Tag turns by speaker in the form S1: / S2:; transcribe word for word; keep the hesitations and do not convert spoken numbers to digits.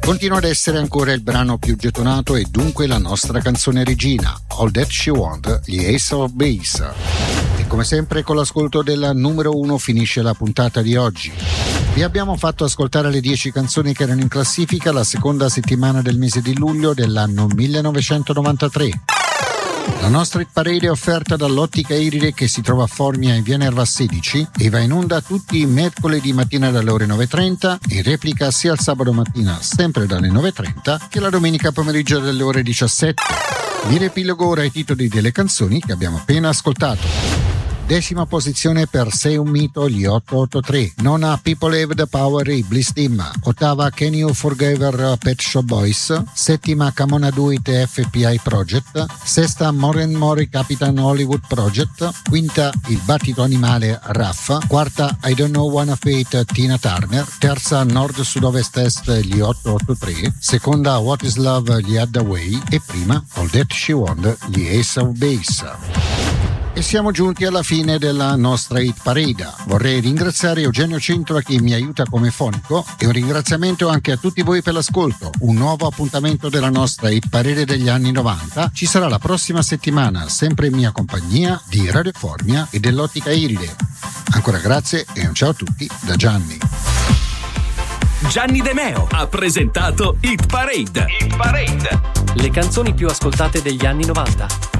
S1: continua ad essere ancora il brano più gettonato e dunque la nostra canzone regina, All That She Want, gli Ace of Base. E come sempre con l'ascolto della numero uno finisce la puntata di oggi. Vi abbiamo fatto ascoltare le dieci canzoni che erano in classifica la seconda settimana del mese di luglio dell'anno millenovecentonovantatré. La nostra hit parade è offerta dall'Ottica Iride che si trova a Formia in via Nerva sedici e va in onda tutti i mercoledì mattina dalle ore nove e trenta e replica sia il sabato mattina sempre dalle nove e trenta che la domenica pomeriggio dalle ore diciassette. Vi riepilogo ora i titoli delle canzoni che abbiamo appena ascoltato. Decima posizione per Sei un mito, gli otto otto tre. Nona People Have the Power, i Bliss Team. Ottava Can You Forgive Pet Shop Boys. Settima Come On Do It F P I Project. Sesta More and More Capitan Hollywood Project. Quinta Il Battito Animale Raffa. Quarta I Don't Know Wanna Fate Tina Turner. Terza Nord Sud-Ovest Est, gli otto otto tre. Seconda What Is Love, gli Hathaway. E prima All That She Want, gli Ace of Base. E siamo giunti alla fine della nostra hit parade. Vorrei ringraziare Eugenio Cintola che mi aiuta come fonico e un ringraziamento anche a tutti voi per l'ascolto. Un nuovo appuntamento della nostra hit parade degli anni novanta ci sarà la prossima settimana, sempre in mia compagnia di Radio Formia e dell'Ottica Iride. Ancora grazie e un ciao a tutti da Gianni.
S2: Gianni De Meo ha presentato Hit Parade. Hit Parade.
S3: Le canzoni più ascoltate degli anni novanta.